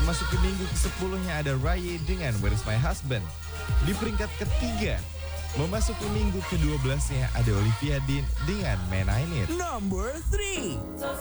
Memasuki minggu ke-10-nya ada Raya dengan Where's My Husband. Di peringkat ketiga, memasuki minggu ke-12-nya ada Olivia Dean dengan Man I Need. Number 3.